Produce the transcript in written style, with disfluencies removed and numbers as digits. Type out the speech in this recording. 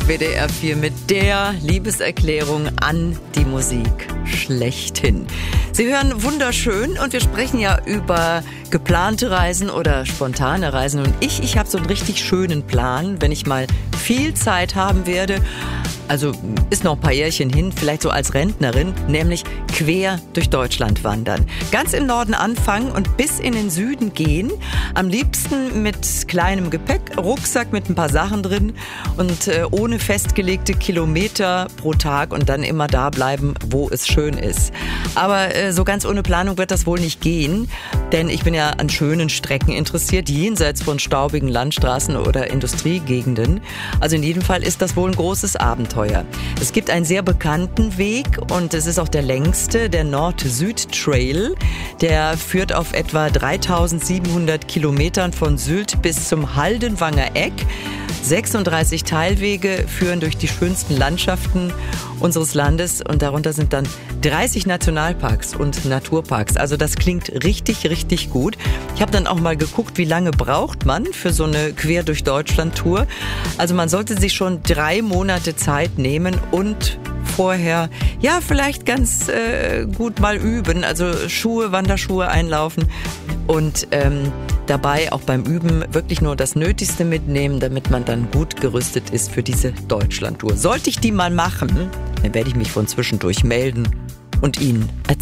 WDR 4 mit der Liebeserklärung an die Musik schlechthin. Sie hören wunderschön und wir sprechen ja über geplante Reisen oder spontane Reisen. Und ich habe so einen richtig schönen Plan, wenn ich mal viel Zeit haben werde. Also ist noch ein paar Jährchen hin, vielleicht so als Rentnerin, nämlich quer durch Deutschland wandern. Ganz im Norden anfangen und bis in den Süden gehen. Am liebsten mit kleinem Gepäck, Rucksack mit ein paar Sachen drin und ohne festgelegte Kilometer pro Tag und dann immer da bleiben, wo es schön ist. Aber so ganz ohne Planung wird das wohl nicht gehen, denn ich bin ja an schönen Strecken interessiert, jenseits von staubigen Landstraßen oder Industriegegenden. Also in jedem Fall ist das wohl ein großes Abenteuer. Es gibt einen sehr bekannten Weg und es ist auch der längste, der Nord-Süd-Trail. Der führt auf etwa 3700 Kilometern von Sylt bis zum Haldenwanger Eck. 36 Teilwege führen durch die schönsten Landschaften unseres Landes und darunter sind dann 30 Nationalparks und Naturparks. Also das klingt richtig, richtig gut. Ich habe dann auch mal geguckt, wie lange braucht man für so eine Quer durch Deutschland-Tour. Also man sollte sich schon 3 Monate Zeit nehmen und vorher, ja, vielleicht ganz gut mal üben. Also Wanderschuhe einlaufen und dabei auch beim Üben wirklich nur das Nötigste mitnehmen, damit man dann gut gerüstet ist für diese Deutschlandtour. Sollte ich die mal machen, dann werde ich mich von zwischendurch melden und Ihnen erzählen.